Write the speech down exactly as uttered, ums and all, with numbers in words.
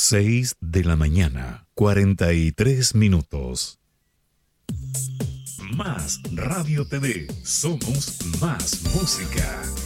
seis de la mañana, cuarenta y tres minutos. Más Radio T V, somos más música.